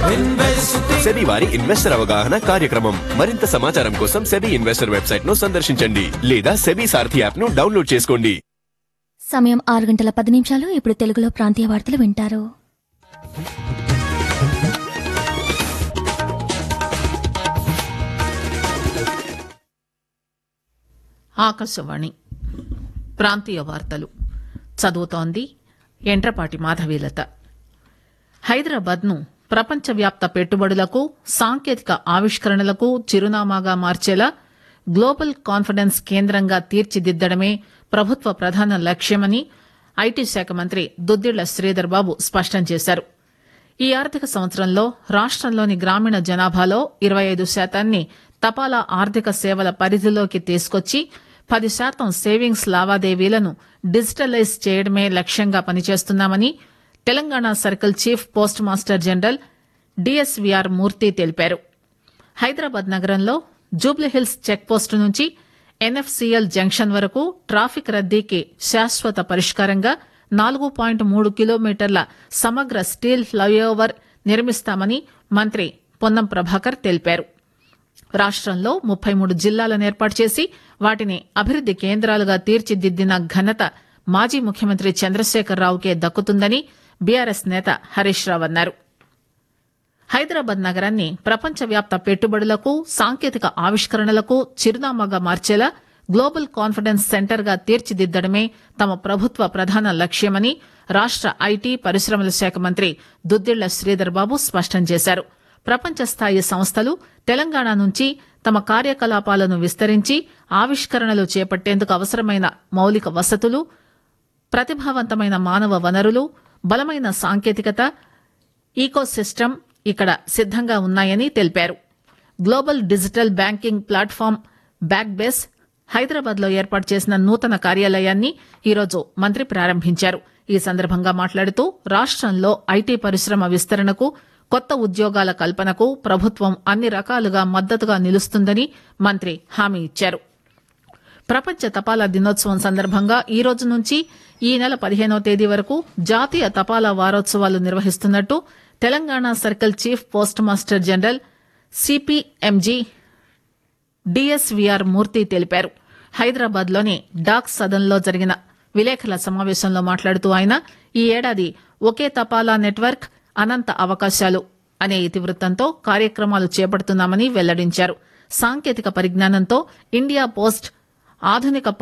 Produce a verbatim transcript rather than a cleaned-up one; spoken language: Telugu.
సెబీ వారి ఇన్వెస్టర్ అవగాహన కార్యక్రమం. మరింత సమాచారం కోసం సెబీ ఇన్వెస్టర్ వెబ్సైట్ ను సందర్శించండి లేదా సెబీ సారథి యాప్ ను డౌన్లోడ్ చేసుకోండి. సమయం ఆరు గంటల పది నిమిషాలు. ఇప్పుడు తెలుగులో ప్రాంతీయ వార్తలు వింటారు. ఆకాశవాణి ప్రాంతీయ వార్తలు చదువుతోంది ఎంట్రపాటి మాధవీలత. హైదరాబాద్ను ప్రపంచవ్యాప్త పెట్టుబడులకు సాంకేతిక ఆవిష్కరణలకు చిరునామాగా మార్చేలా గ్లోబల్ కాన్ఫిడెన్స్ కేంద్రంగా తీర్చిదిద్దడమే ప్రభుత్వ ప్రధాన లక్ష్యమని ఐటీ శాఖ మంత్రి దుద్దిళ్ల శ్రీధర్ బాబు స్పష్టం చేశారు. ఈ ఆర్థిక సంవత్సరంలో రాష్టంలోని గ్రామీణ జనాభాలో ఇరవై ఐదు శాతాన్ని తపాలా ఆర్థిక సేవల పరిధిలోకి తీసుకొచ్చి పది శాతం సేవింగ్స్ లావాదేవీలను డిజిటలైజ్ చేయడమే లక్ష్యంగా పనిచేస్తున్నామని Telangana circle chief post master general DSVR మూర్తి తెలిపారు. హైదరాబాద్ నగరంలో జూబ్లీహిల్స్ చెక్పోస్టు నుంచి ఎన్ఎఫ్సీఎల్ జంక్షన్ వరకు ట్రాఫిక్ రద్దీకి శాశ్వత పరిష్కారంగా నాలుగు పాయింట్ మూడు కిలోమీటర్ల సమగ్ర స్టీల్ ఫ్లైఓవర్ నిర్మిస్తామని మంత్రి పొన్నం ప్రభాకర్ తెలిపారు. రాష్టంలో ముప్పై మూడు జిల్లాలను ఏర్పాటు చేసి వాటిని అభివృద్ది కేంద్రాలుగా తీర్చిదిద్దిన ఘనత మాజీ ముఖ్యమంత్రి చంద్రశేఖరరావుకే దక్కుతుందని బీఆర్ఎస్ నేత హరీష్ రావు అన్నారు. హైదరాబాద్ నగరాన్ని ప్రపంచవ్యాప్త పెట్టుబడులకు సాంకేతిక ఆవిష్కరణలకు చిరునామాగా మార్చేలా గ్లోబల్ కాన్ఫిడెన్స్ సెంటర్ గా తీర్చిదిద్దడమే తమ ప్రభుత్వ ప్రధాన లక్ష్యమని రాష్ట ఐటీ పరిశ్రమల శాఖ మంత్రి దుద్దిళ్ల శ్రీధర్ బాబు స్పష్టం చేశారు. ప్రపంచ స్థాయి సంస్థలు తెలంగాణ నుంచి తమ కార్యకలాపాలను విస్తరించి ఆవిష్కరణలు చేపట్టేందుకు అవసరమైన మౌలిక వసతులు, ప్రతిభావంతమైన మానవ వనరులు, బలమైన సాంకేతికత, ఈకోసిస్టమ్ ఇక్కడ సిద్దంగా ఉన్నాయని తెలిపారు. Global digital banking platform back base Hyderabad లో ఏర్పాటు చేసిన నూతన కార్యాలయాన్ని ఈరోజు మంత్రి ప్రారంభించారు. ఈ సందర్భంగా మాట్లాడుతూ రాష్టంలో ఐటీ పరిశ్రమ విస్తరణకు, కొత్త ఉద్యోగాల కల్పనకు ప్రభుత్వం అన్ని రకాలుగా మద్దతుగా నిలుస్తుందని మంత్రి హామీ ఇచ్చారు. ప్రపంచ తపాలా దినోత్సవం సందర్భంగా ఈ రోజు నుంచి ఈ నెల పదిహేనవ తేదీ వరకు జాతీయ తపాలా వారోత్సవాలు నిర్వహిస్తున్నట్టు Telangana circle chief post master general CPMG DSVR మూర్తి తెలిపారు. హైదరాబాద్ లోని డాక్ సదన్లో జరిగిన విలేకరుల సమావేశంలో మాట్లాడుతూ ఆయన ఈ ఏడాది ఒకే తపాలా నెట్వర్క్ అనంత అవకాశాలు అనే ఇతివృత్తంతో కార్యక్రమాలు చేపడుతున్నామని వెల్లడించారు. సాంకేతిక పరిజ్ఞానంతో ఇండియా పోస్ట్ ఆధునిక